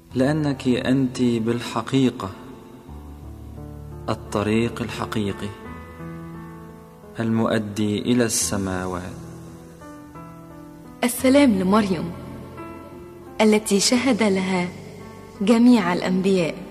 لأنك أنت بالحقيقة الطريق الحقيقي المؤدي إلى السماوات. السلام لمريم التي شهد لها جميع الأنبياء.